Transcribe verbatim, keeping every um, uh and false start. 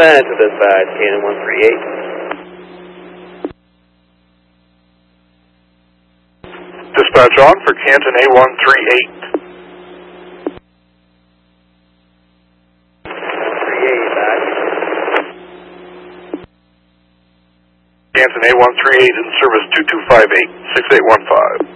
Dispatch to dispatch, Canton one three eight. Dispatch on for Canton A one three eight. one three eight, back. Canton A one three eight in service two two five eight, six eight one five.